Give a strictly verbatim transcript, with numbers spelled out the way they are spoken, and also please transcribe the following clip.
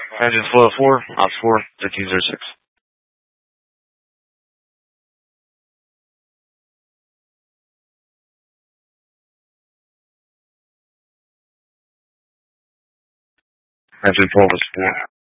Engine flow four, ops four, fifteen zero six. Engine twelve is four.